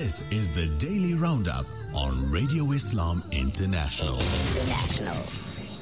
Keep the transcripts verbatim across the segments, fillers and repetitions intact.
This is the Daily Roundup on Radio Islam International. International.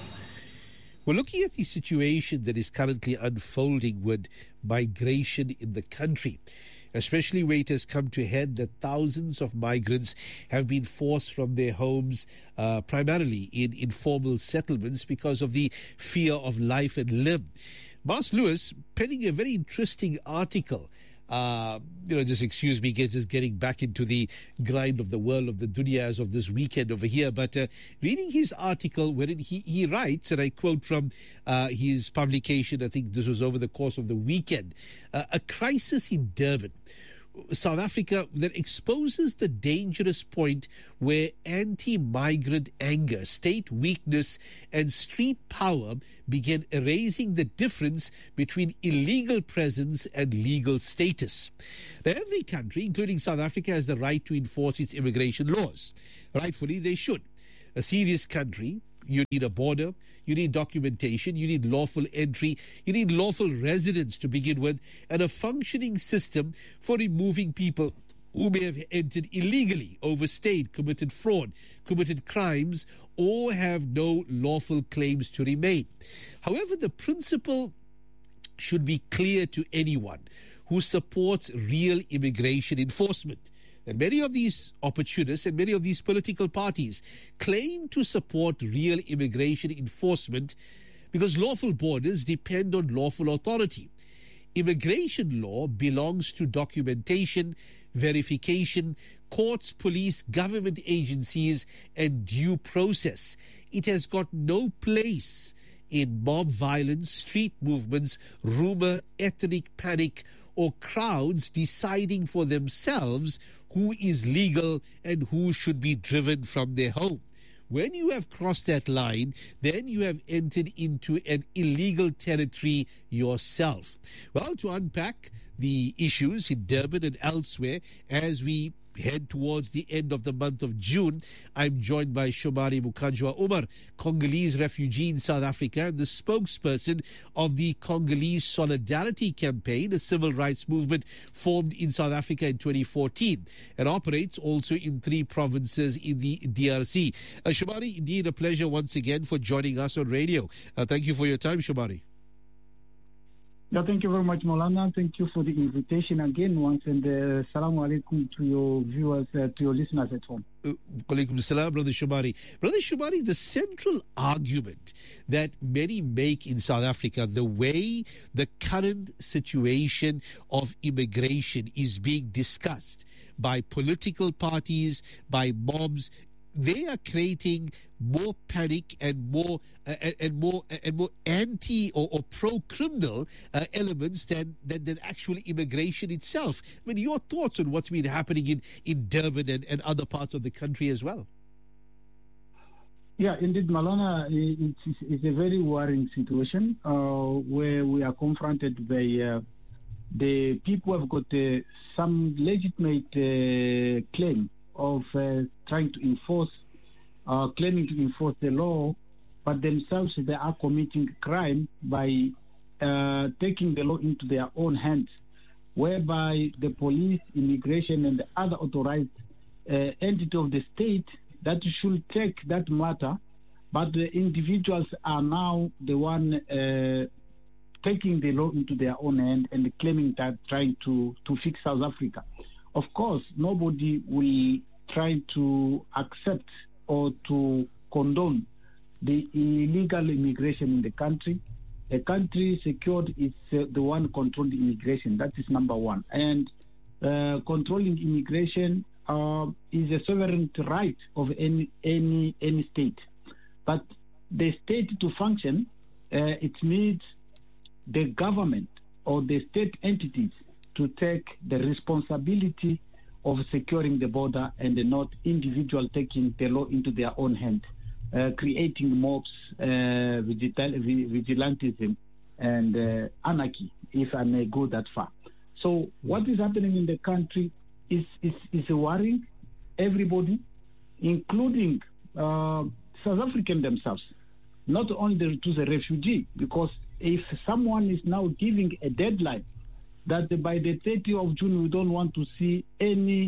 We're looking at the situation that is currently unfolding with migration in the country, especially where it has come to head that thousands of migrants have been forced from their homes, uh, primarily in informal settlements, because of the fear of life and limb. Mas Lewis penning a very interesting article. Uh, you know, just excuse me, get, just getting back into the grind of the world of the dunya as of this weekend over here. But uh, reading his article, wherein he, he writes, and I quote from uh, his publication, I think this was over the course of the weekend, uh, a crisis in Durban, South Africa, that exposes the dangerous point where anti-migrant anger, state weakness, and street power began erasing the difference between illegal presence and legal status. Now, every country, including South Africa, has the right to enforce its immigration laws. Rightfully, they should. A serious country, you need a border, you need documentation, you need lawful entry, you need lawful residence to begin with, and a functioning system for removing people who may have entered illegally, overstayed, committed fraud, committed crimes, or have no lawful claims to remain. However, the principle should be clear to anyone who supports real immigration enforcement. And many of these opportunists and many of these political parties claim to support real immigration enforcement because lawful borders depend on lawful authority. Immigration law belongs to documentation, verification, courts, police, government agencies, and due process. It has got no place in mob violence, street movements, rumor, ethnic panic, or crowds deciding for themselves who is legal and who should be driven from their home. When you have crossed that line, then you have entered into an illegal territory yourself. Well, to unpack the issues in Durban and elsewhere as we head towards the end of the month of June, I'm joined by Shomari Mukanjwa Umar, Congolese refugee in South Africa and the spokesperson of the Congolese Solidarity Campaign, a civil rights movement formed in South Africa in twenty fourteen and operates also in three provinces in the D R C. Uh, Shomari, indeed a pleasure once again for joining us on radio. Uh, thank you for your time, Shomari. Yeah, thank you very much, Molana. Thank you for the invitation again once, and uh, salamu alaikum to your viewers, uh, to your listeners at home. Uh, alaikum salam, Brother Shomari. Brother Shomari, the central argument that many make in South Africa, the way the current situation of immigration is being discussed by political parties, by mobs, they are creating more panic and more uh, and, and more and more anti or, or pro-criminal uh, elements than, than than actual immigration itself. I mean, your thoughts on what's been happening in, in Durban and, and other parts of the country as well? Yeah, indeed, Malana, it's, it's a very worrying situation uh, where we are confronted by uh, the people who have got uh, some legitimate uh, claim of uh, trying to enforce, uh, claiming to enforce the law, but themselves they are committing crime by uh, taking the law into their own hands, whereby the police, immigration, and the other authorized uh, entity of the state that should take that matter, but the individuals are now the one uh, taking the law into their own hand and claiming that trying to, to fix South Africa. Of course, nobody will try to accept or to condone the illegal immigration in the country. A country secured is uh, the one controlling immigration. That is number one. And uh, controlling immigration uh, is a sovereign right of any any any state. But the state to function, uh, it needs the government or the state entities to take the responsibility of securing the border and not individual taking the law into their own hand, uh, creating mobs, uh, vigilantism, and uh, anarchy, if I may go that far. So what is happening in the country is, is, is worrying everybody, including uh, South Africans themselves, not only to the refugee, because if someone is now giving a deadline that by the thirtieth of June we don't want to see any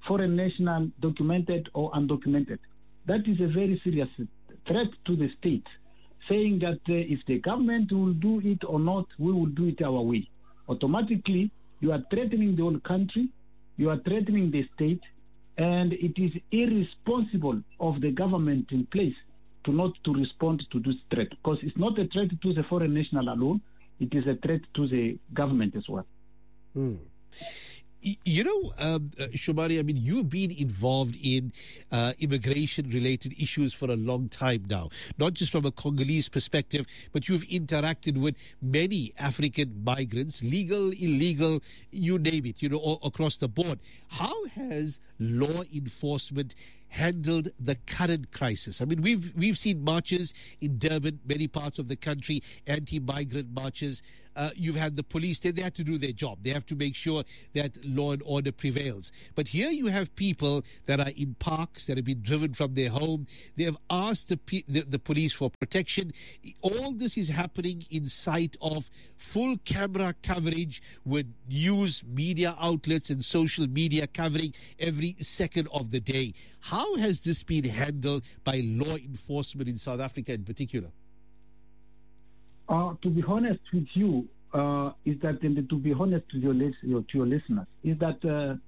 foreign national, documented or undocumented. That is a very serious threat to the state, saying that uh, if the government will do it or not, we will do it our way. Automatically, you are threatening the whole country, you are threatening the state, and it is irresponsible of the government in place to not to respond to this threat, because it's not a threat to the foreign national alone, it is a threat to the government as well. Hmm. You know, um, uh, Shomari, I mean, you've been involved in uh, immigration-related issues for a long time now, not just from a Congolese perspective, but you've interacted with many African migrants, legal, illegal, you name it, you know, all across the board. How has law enforcement handled the current crisis? I mean, we've we've seen marches in Durban, many parts of the country, anti-migrant marches. Uh, you've had the police, they, they have to do their job. They have to make sure that law and order prevails. But here you have people that are in parks, that have been driven from their home. They have asked the, the, the police for protection. All this is happening in sight of full camera coverage with news media outlets and social media covering every second of the day. How has this been handled by law enforcement in South Africa in particular? Uh, to be honest with you, uh, is that, and to be honest to your, your, to your listeners, is that uh,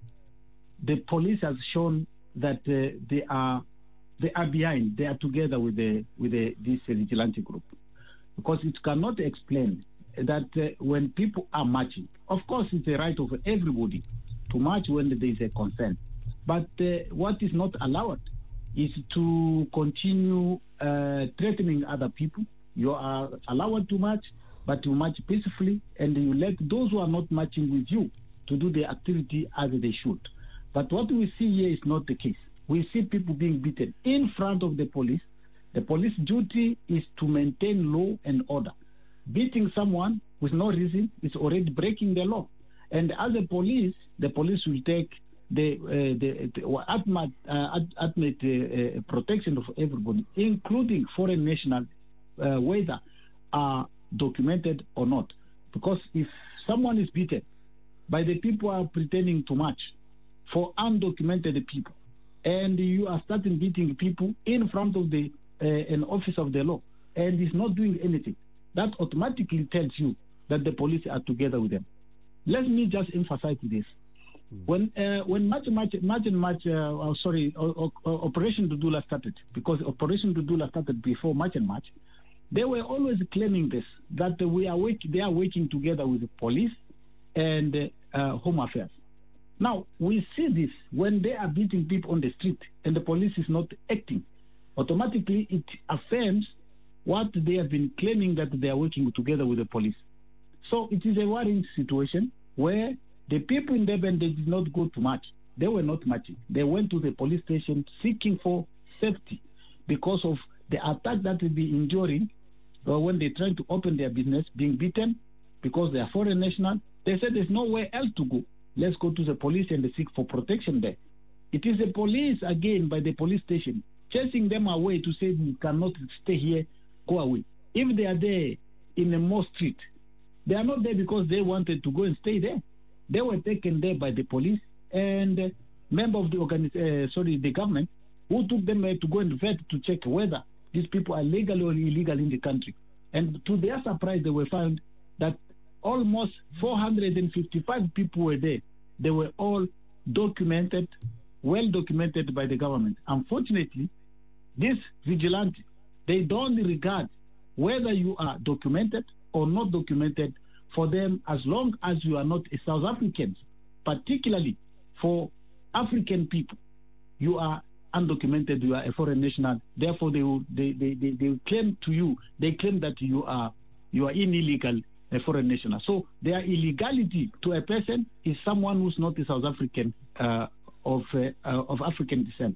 the police has shown that uh, they are they are behind, they are together with the with the, this vigilante group, because it cannot explain that uh, when people are marching, of course it's a right of everybody to march when there is a consent, but uh, what is not allowed is to continue uh, threatening other people. You are allowed to march, but you march peacefully, and you let those who are not marching with you to do their activity as they should. But what we see here is not the case. We see people being beaten in front of the police. The police duty is to maintain law and order. Beating someone with no reason is already breaking the law. And as a police, the police will take the, uh, the, the ultimate, uh, ultimate uh, uh, protection of everybody, including foreign nationals, Uh, whether are documented or not. Because if someone is beaten by the people who are pretending to march for undocumented people, and you are starting beating people in front of the uh, an office of the law, and is not doing anything, that automatically tells you that the police are together with them. Let me just emphasize this. When uh, when March March March and March, uh, oh, sorry, uh, uh, Operation Dudula started, because Operation Dudula started before March and March, they were always claiming this, that we are work, they are working together with the police and uh, Home Affairs. Now, we see this when they are beating people on the street and the police is not acting. Automatically, it affirms what they have been claiming, that they are working together with the police. So it is a worrying situation where the people in Durban, they did not go to march. They were not marching. They went to the police station seeking for safety because of the attack that will be enduring. Or when they're trying to open their business, being beaten because they are foreign national, they said there's nowhere else to go. Let's go to the police and they seek for protection there. It is the police, again, by the police station, chasing them away to say, you cannot stay here, go away. If they are there in a more street, they are not there because they wanted to go and stay there. They were taken there by the police and uh, member of the organi- uh, sorry, the government, who took them uh, to go and vet to check whether these people are legal or illegal in the country. And to their surprise, they were found that almost four hundred fifty-five people were there. They were all documented, well documented by the government. Unfortunately, this vigilante, they don't regard whether you are documented or not documented. For them, as long as you are not a South African, particularly for African people, you are undocumented, you are a foreign national. Therefore, they will, they, they, they, they claim to you, they claim that you are you are in illegal, a foreign national. So their illegality to a person is someone who's not a South African uh, of uh, uh, of African descent.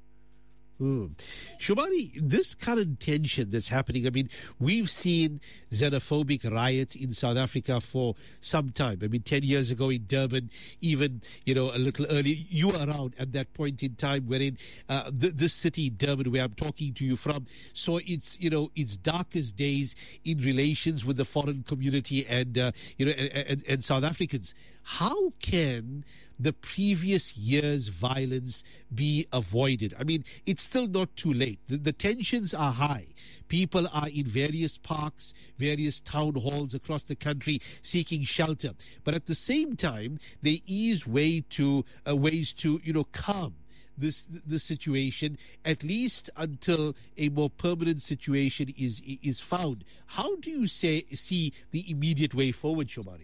Hmm. Shomari, this current tension that's happening, I mean, we've seen xenophobic riots in South Africa for some time. I mean, ten years ago in Durban, even, you know, a little earlier, you were around at that point in time wherein uh, th- this city, Durban, where I'm talking to you from, saw its, you know, its darkest days in relations with the foreign community and, uh, you know, and, and, and South Africans. How can the previous year's violence be avoided? I mean, it's still not too late. The, the tensions are high. People are in various parks, various town halls across the country seeking shelter. But at the same time, there is way to, uh, ways to, you know, calm this this situation, at least until a more permanent situation is is found. How do you say see the immediate way forward, Shomari?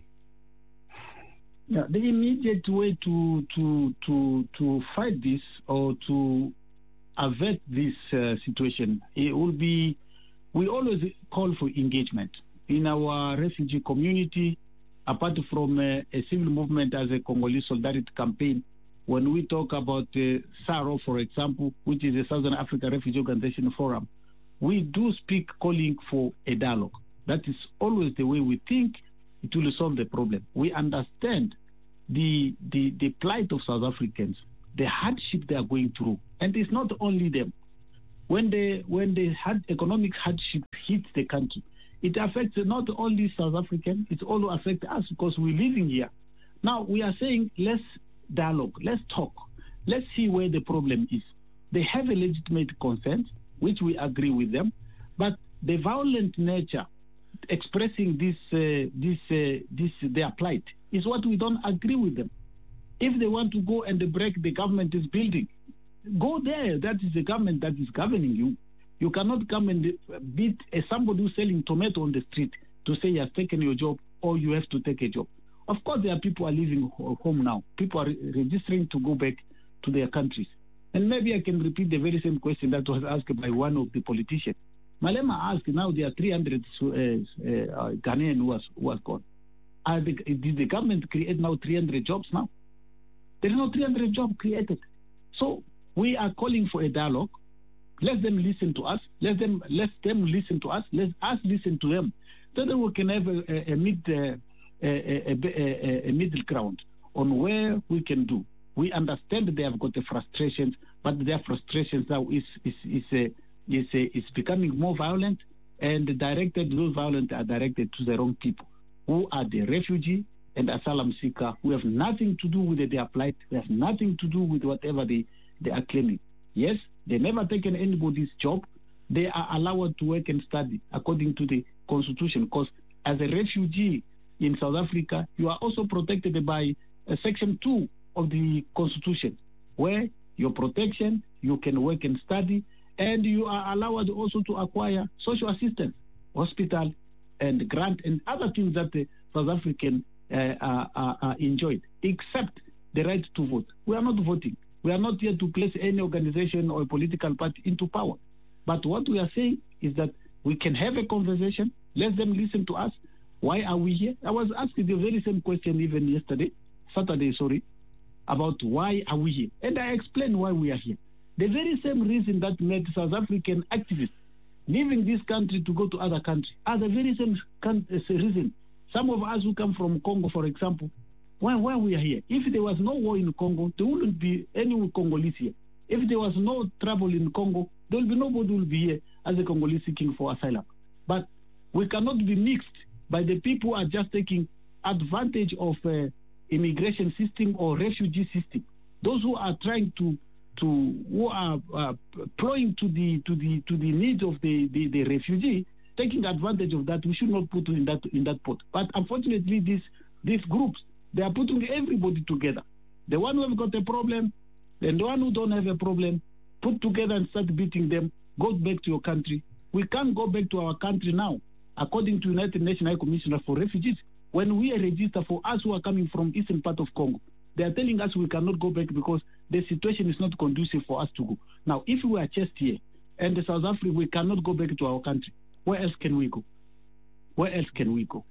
Yeah, the immediate way to to to to fight this or to avert this uh, situation, it will be, we always call for engagement in our refugee community. Apart from uh, a civil movement as a Congolese Solidarity Campaign, when we talk about uh, S A R O, for example, which is the Southern Africa Refugee Organization Forum, we do speak calling for a dialogue. That is always the way we think it will solve the problem. We understand the, the, the plight of South Africans, the hardship they are going through. And it's not only them. When the, when the hard, economic hardship hits the country, it affects not only South Africans, it also affects us because we're living here. Now, we are saying let's dialogue, let's talk, let's see where the problem is. They have a legitimate consent, which we agree with them, but the violent nature expressing this, uh, this, uh, this their plight is what we don't agree with them. If they want to go and break the government is building, go there. That is the government that is governing you. You cannot come and beat uh, somebody who's selling tomato on the street to say he has taken your job or you have to take a job. Of course, there are people are leaving home now. People are re- registering to go back to their countries. And maybe I can repeat the very same question that was asked by one of the politicians. Malema asked, now there are three hundred uh, uh, Ghanaians who has, who has gone. Are the, did the government create now three hundred jobs now? There are no three hundred jobs created. So we are calling for a dialogue. Let them listen to us. Let them let them listen to us. Let us listen to them. So that we can have a, a, a mid uh, a, a, a, a middle ground on where we can do. We understand they have got the frustrations, but their frustrations now is is is uh, is, uh, is becoming more violent, and directed those violent are directed to the wrong people, who are the refugee and asylum seeker, who have nothing to do with their plight. They have nothing to do with whatever they, they are claiming. Yes, they never taken anybody's job. They are allowed to work and study according to the constitution, because as a refugee in South Africa, you are also protected by uh, Section two of the Constitution, where your protection, you can work and study, and you are allowed also to acquire social assistance, hospital, and grant, and other things that the South African uh, are, are, are enjoyed, except the right to vote. We are not voting. We are not here to place any organization or a political party into power. But what we are saying is that we can have a conversation, let them listen to us. Why are we here? I was asked the very same question even yesterday, Saturday, sorry, about why are we here. And I explained why we are here. The very same reason that made South African activists leaving this country to go to other countries are the very same reason. Some of us who come from Congo, for example, why, why we are here? If there was no war in Congo, there wouldn't be any Congolese here. If there was no trouble in Congo, there will be nobody who will be here as a Congolese seeking for asylum. But we cannot be mixed by the people who are just taking advantage of uh, immigration system or refugee system. Those who are trying to to who are uh, ploying to the to the to the needs of the, the, the refugee, taking advantage of that, we should not put in that in that pot. But unfortunately, these these groups, they are putting everybody together. The one who have got a problem, and the one who don't have a problem, put together and start beating them. Go back to your country. We can't go back to our country now, according to United Nations High Commissioner for Refugees. When we register for us who are coming from eastern part of Congo, they are telling us we cannot go back because the situation is not conducive for us to go. Now, if we are just here and the South Africa, we cannot go back to our country. Where else can we go? Where else can we go?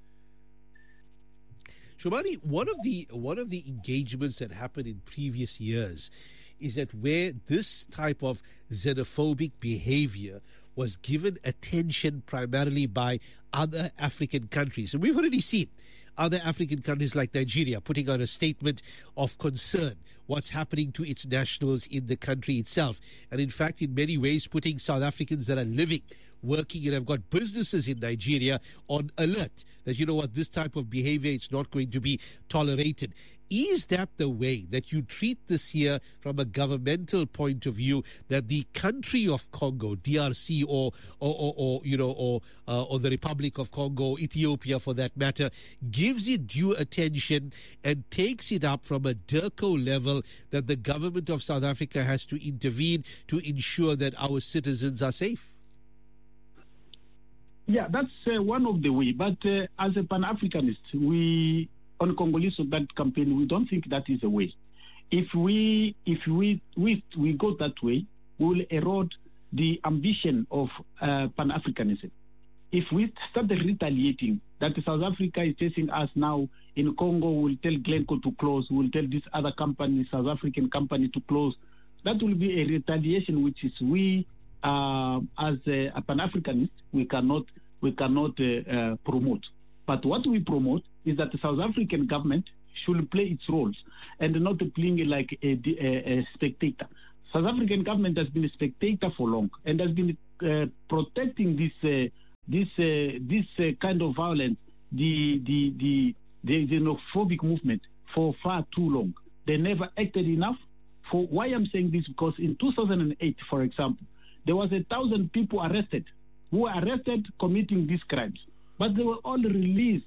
Shomari, one of the one of the engagements that happened in previous years is that where this type of xenophobic behavior was given attention primarily by other African countries. And we've already seen other African countries like Nigeria putting out a statement of concern what's happening to its nationals in the country itself. And in fact, in many ways, putting South Africans that are living, working, and have got businesses in Nigeria on alert that, you know what, this type of behavior is not going to be tolerated. Is that the way that you treat this here from a governmental point of view, that the country of Congo, D R C, or or, or, or you know, or uh, or the Republic of Congo, Ethiopia for that matter, gives it due attention and takes it up from a DIRCO level, that the government of South Africa has to intervene to ensure that our citizens are safe? Yeah, that's uh, one of the way. But uh, as a Pan-Africanist, we on Congolese of that campaign, we don't think that is the way. If we if we we we go that way, we will erode the ambition of uh, Pan-Africanism. If we start retaliating that South Africa is chasing us now in Congo, we'll tell Glencoe to close, we'll tell this other company, South African company, to close. That will be a retaliation, which is we, uh, as a, a Pan-Africanist, we cannot we cannot uh, uh, promote. But what we promote is that the South African government should play its roles and not playing like a, a, a spectator. South African government has been a spectator for long and has been uh, protecting this uh, this uh, this uh, kind of violence, the the the the xenophobic movement, for far too long. They never acted enough. For why I'm saying this, because in two thousand eight, for example, there was a thousand people arrested who were arrested committing these crimes, but they were all released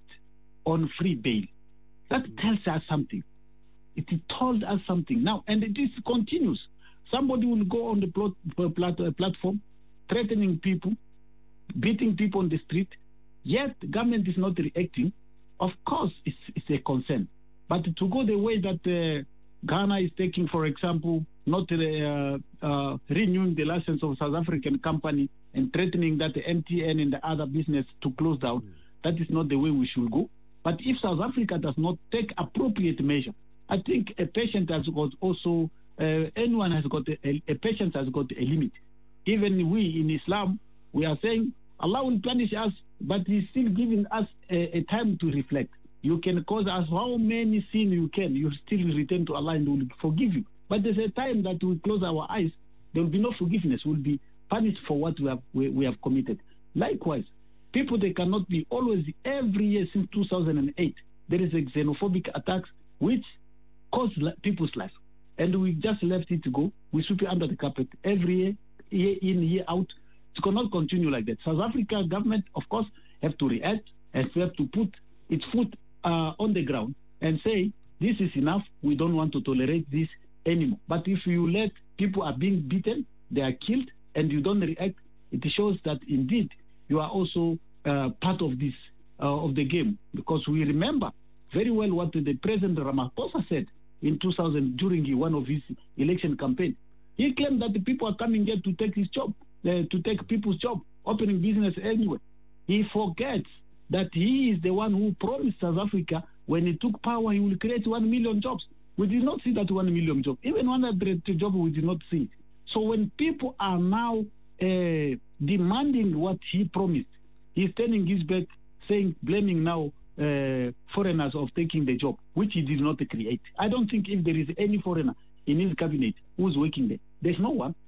on free bail. That tells us something. It told us something. Now, and this continues. Somebody will go on the plot, plat, platform, threatening people, beating people on the street, yet the government is not reacting. Of course, it's, it's a concern. But to go the way that uh, Ghana is taking, for example, not uh, uh, renewing the license of South African company and threatening that the M T N and the other business to close down, mm. that is not the way we should go. But if South Africa does not take appropriate measure, I think a patient has got also, uh, anyone has got, a, a patient has got a limit. Even we in Islam, we are saying Allah will punish us, but He's still giving us a, a time to reflect. You can cause us how many sins you can, you still return to Allah and He will forgive you. But there's a time that we close our eyes, there will be no forgiveness. We'll be punished for what we have we, we have committed. Likewise, people, they cannot be always, every year since two thousand eight, there is a xenophobic attacks which cause people's lives. And we just left it to go. We sweep it under the carpet every year, year in, year out. It cannot continue like that. South Africa government, of course, have to react and have to put its foot uh, on the ground and say, this is enough. We don't want to tolerate this anymore. But if you let people are being beaten, they are killed, and you don't react, it shows that indeed you are also uh, part of this, uh, of the game. Because we remember very well what the President Ramaphosa said in two thousand during one of his election campaign. He claimed that the people are coming here to take his job, uh, to take people's job, opening business anywhere. He forgets that he is the one who promised South Africa when he took power, he will create one million jobs. We did not see that one million jobs. Even one hundred jobs, we did not see it. So when people are now uh, demanding what he promised, he's turning his back, saying, blaming now uh, foreigners of taking the job, which he did not create. I don't think if there is any foreigner in his cabinet who's working there. There's no one.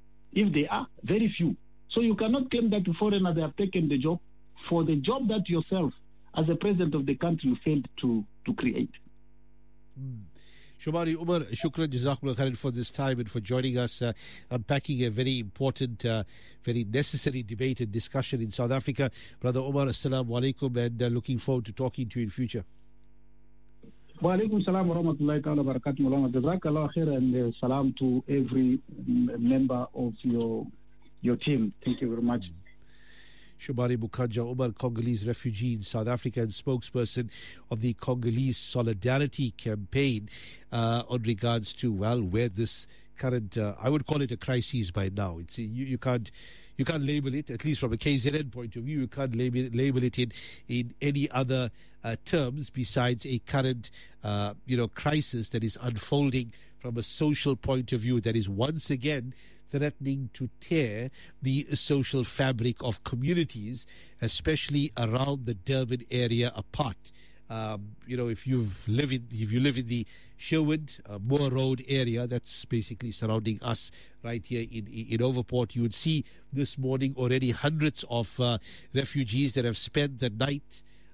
If they are, very few. So you cannot claim that the foreigner, they have taken the job for the job that yourself, as the president of the country, you failed to, to create. Mm. Shomari Umar, shukran, jazakumullah khairan for this time and for joining us, uh, unpacking a very important, uh, very necessary debate and discussion in South Africa. Brother Umar, assalamu alaikum, and uh, looking forward to talking to you in future. Wa alaikum salam wa rahmatullahi ta'ala wa barakatuh. Jazakallah khair, and uh, salam to every member of your your team. Thank you very much. Shomari Mukanja Umar, Congolese refugee in South Africa and spokesperson of the Congolese Solidarity Campaign uh, on regards to, well, where this current, uh, I would call it a crisis by now. It's you, you can't you can't label it, at least from a K Z N point of view, you can't label, label it in, in any other uh, terms besides a current, uh, you know, crisis that is unfolding from a social point of view that is once again threatening to tear the social fabric of communities, especially around the Durban area, apart. Um, you know, if you've live in if you live in the Sherwood uh, Moore Road area, that's basically surrounding us right here in in Overport, you would see this morning already hundreds of uh, refugees that have spent the night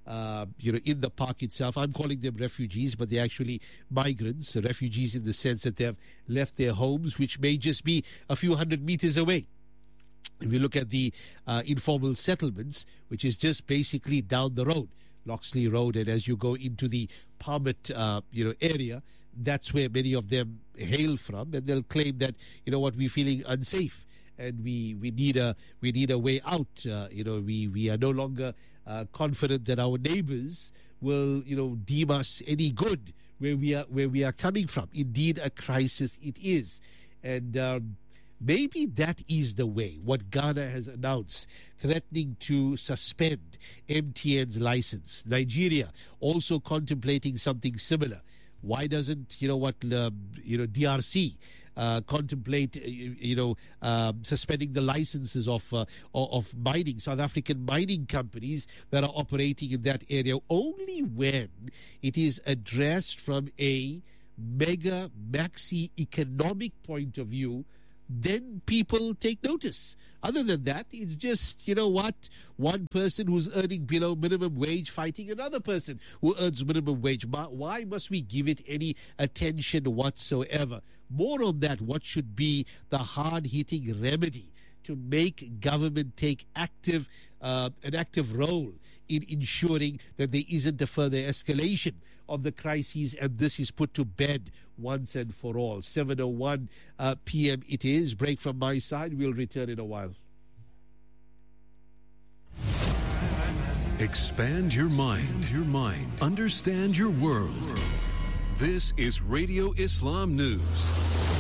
uh, you know, in the park itself. I'm calling them refugees, but they're actually migrants, refugees in the sense that they have left their homes, which may just be a few hundred meters away. If you look at the uh, informal settlements, which is just basically down the road, Loxley Road, and as you go into the Palmet, uh, you know, area, that's where many of them hail from, and they'll claim that, you know what, we're feeling unsafe, and we, we need a we need a way out. Uh, you know, we we are no longer uh, confident that our neighbors will, you know, deem us any good where we are where we are coming from. Indeed, a crisis it is, and. Um, Maybe that is the way, what Ghana has announced, threatening to suspend M T N's license. Nigeria also contemplating something similar. Why doesn't, you know what, um, you know, D R C uh, contemplate, uh, you, you know, um, suspending the licenses of, uh, of mining, South African mining companies that are operating in that area, only when it is addressed from a mega, maxi economic point of view, then people take notice. Other than that, it's just, you know what, one person who's earning below minimum wage fighting another person who earns minimum wage. Why must we give it any attention whatsoever? More on that, what should be the hard-hitting remedy to make government take active, uh, an active role in ensuring that there isn't a further escalation of the crises, and this is put to bed once and for all. seven oh one uh, p m it is. Break from my side. We'll return in a while. Expand your mind, your mind. Understand your world. This is Radio Islam News.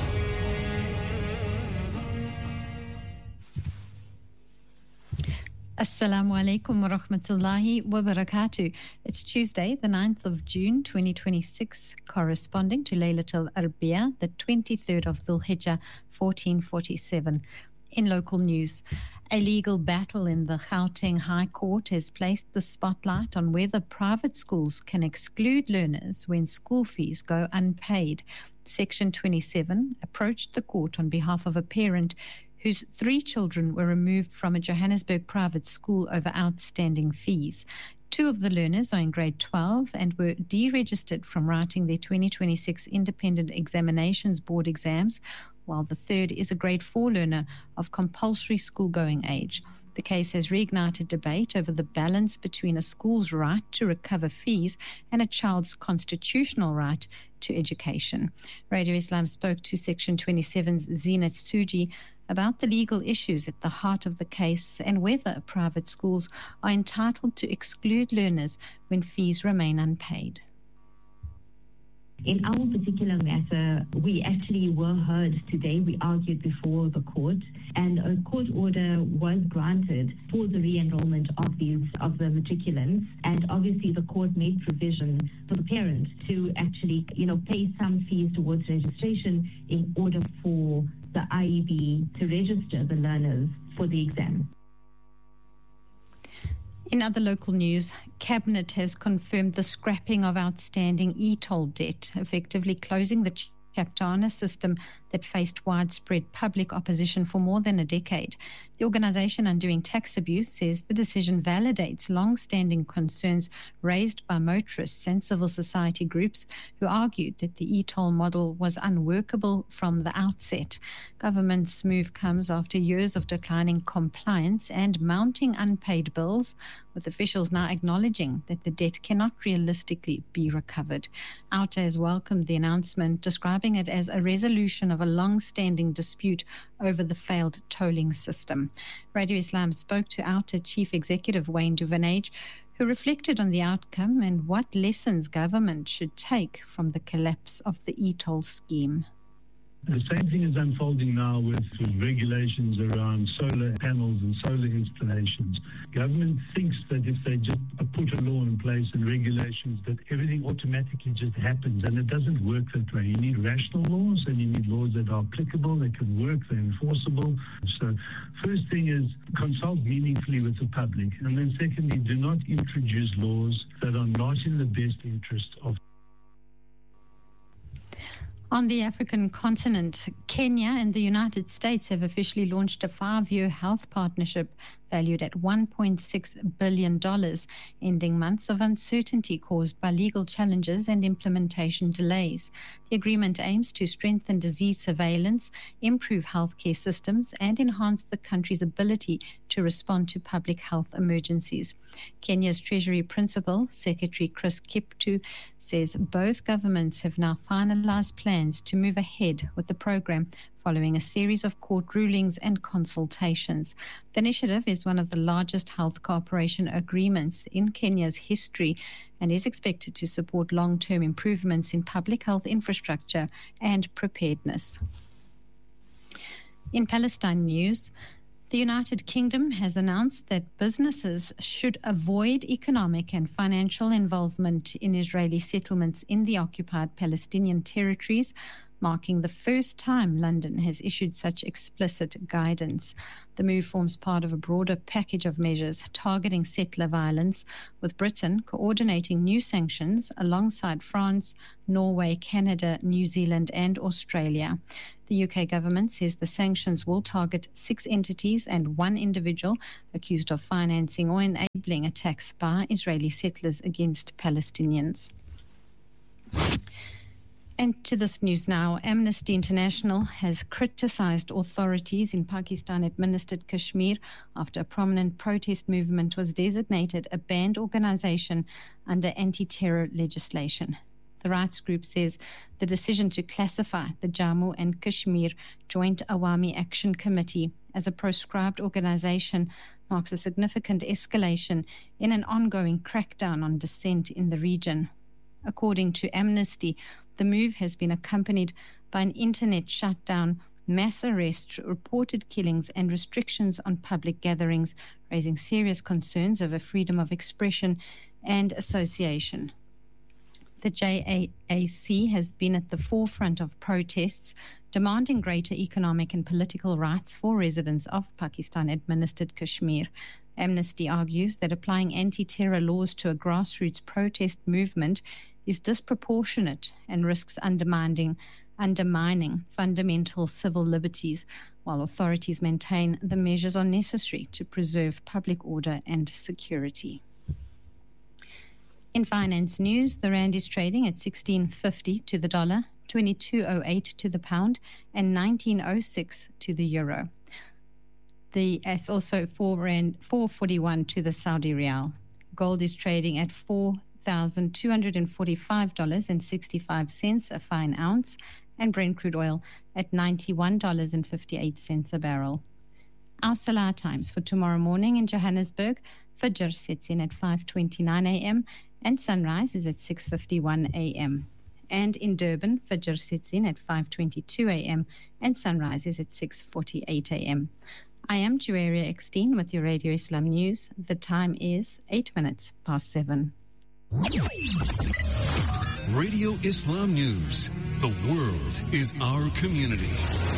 Assalamu alaikum wa rahmatullahi wa barakatuh. It's Tuesday, the ninth of June, twenty twenty-six, corresponding to Laylatul Arbia, the twenty-third of Dhul Hijjah, fourteen forty-seven. In local news, a legal battle in the Gauteng High Court has placed the spotlight on whether private schools can exclude learners when school fees go unpaid. Section twenty-seven approached the court on behalf of a parent whose three children were removed from a Johannesburg private school over outstanding fees. Two of the learners are in grade twelve and were deregistered from writing their twenty twenty-six Independent Examinations Board exams, while the third is a grade four learner of compulsory school-going age. The case has reignited debate over the balance between a school's right to recover fees and a child's constitutional right to education. Radio Islam spoke to Section twenty-seven's Zinat Suji about the legal issues at the heart of the case and whether private schools are entitled to exclude learners when fees remain unpaid. In our particular matter, we actually were heard today. We argued before the court, and a court order was granted for the re-enrollment of these of the matriculants. And obviously, the court made provision for the parent to actually, you know, pay some fees towards registration in order for the I E B to register the learners for the exam. In other local news, Cabinet has confirmed the scrapping of outstanding e-toll debt, effectively closing the Chaptana system that faced widespread public opposition for more than a decade. The organisation Undoing Tax Abuse says the decision validates long-standing concerns raised by motorists and civil society groups who argued that the e-toll model was unworkable from the outset. Government's move comes after years of declining compliance and mounting unpaid bills, with officials now acknowledging that the debt cannot realistically be recovered. OUTA has welcomed the announcement, describing it as a resolution of a long-standing dispute over the failed tolling system. Radio Islam spoke to OUTA Chief Executive Wayne Duvenage, who reflected on the outcome and what lessons government should take from the collapse of the e-toll scheme. The same thing is unfolding now with, with regulations around solar panels and solar installations. Government thinks that if they just put a law in place and regulations, that everything automatically just happens, and it doesn't work that way. You need rational laws, and you need laws that are applicable, that can work, they're enforceable. So first thing is consult meaningfully with the public, and then secondly, do not introduce laws that are not in the best interest of. On the African continent, Kenya and the United States have officially launched a five-year health partnership valued at one point six billion dollars, ending months of uncertainty caused by legal challenges and implementation delays. The agreement aims to strengthen disease surveillance, improve healthcare systems, and enhance the country's ability to respond to public health emergencies. Kenya's Treasury Principal, Secretary Chris Kiptu, says both governments have now finalized plans to move ahead with the program following a series of court rulings and consultations. The initiative is one of the largest health cooperation agreements in Kenya's history and is expected to support long-term improvements in public health infrastructure and preparedness. In Palestine news, the United Kingdom has announced that businesses should avoid economic and financial involvement in Israeli settlements in the occupied Palestinian territories, marking the first time London has issued such explicit guidance. The move forms part of a broader package of measures targeting settler violence, with Britain coordinating new sanctions alongside France, Norway, Canada, New Zealand and Australia. The U K government says the sanctions will target six entities and one individual accused of financing or enabling attacks by Israeli settlers against Palestinians. And to this news now, Amnesty International has criticized authorities in Pakistan-administered Kashmir after a prominent protest movement was designated a banned organization under anti-terror legislation. The rights group says the decision to classify the Jammu and Kashmir Joint Awami Action Committee as a proscribed organization marks a significant escalation in an ongoing crackdown on dissent in the region. According to Amnesty, the move has been accompanied by an internet shutdown, mass arrests, reported killings, and restrictions on public gatherings, raising serious concerns over freedom of expression and association. The J A C has been at the forefront of protests demanding greater economic and political rights for residents of Pakistan-administered Kashmir. Amnesty argues that applying anti-terror laws to a grassroots protest movement is disproportionate and risks undermining, undermining fundamental civil liberties, while authorities maintain the measures are necessary to preserve public order and security. In finance news, the rand is trading at sixteen fifty to the dollar, twenty-two oh eight to the pound, and nineteen oh six to the euro. The it's also four rand four forty-one to the Saudi rial. Gold is trading at four thousand two hundred forty-five dollars and sixty-five cents a fine ounce, and Brent crude oil at ninety-one dollars and fifty-eight cents a barrel. Our Salah times for tomorrow morning in Johannesburg: Fajr sets in at five twenty-nine a.m. and sunrise is at six fifty-one a.m. And in Durban, Fajr sets in at five twenty-two a.m. and sunrise is at six forty-eight a.m. I am Juwaria Eckstein with your Radio Islam News. The time is eight minutes past seven. Radio Islam News. The world is our community.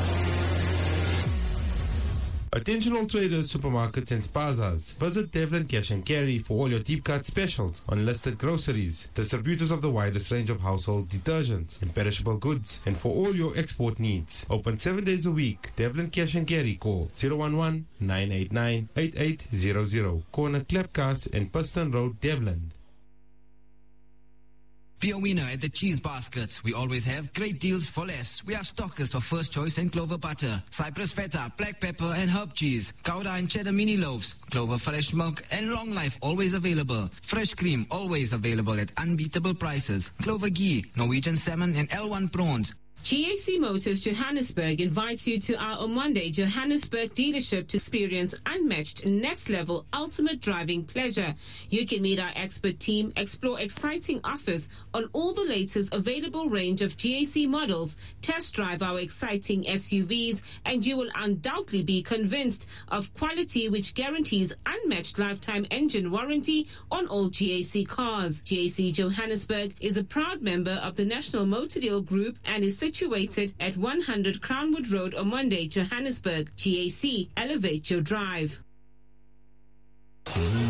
Attention all traders, supermarkets and spazas. Visit Devlin Cash and Carry for all your deep cut specials on listed groceries, distributors of the widest range of household detergents and perishable goods, and for all your export needs. Open seven days a week. Devlin Cash and Carry. Call zero one one, nine eight nine, eight eight zero zero. Corner Klepkas and Piston Road, Devlin. Be a winner at the Cheese Basket. We always have great deals for less. We are stockers of First Choice and Clover Butter, Cypress Feta, Black Pepper and Herb Cheese, Gouda and Cheddar Mini Loaves, Clover Fresh Milk and Long Life always available. Fresh Cream always available at unbeatable prices. Clover Ghee, Norwegian Salmon and L one Prawns. G A C Motors Johannesburg invites you to our Omonde Johannesburg dealership to experience unmatched next-level ultimate driving pleasure. You can meet our expert team, explore exciting offers on all the latest available range of G A C models, test drive our exciting S U Vs, and you will undoubtedly be convinced of quality which guarantees unmatched lifetime engine warranty on all G A C cars. G A C Johannesburg is a proud member of the National Motor Deal Group and is situated at one hundred Crownwood Road, Omonde, Johannesburg. G A C, elevate your drive.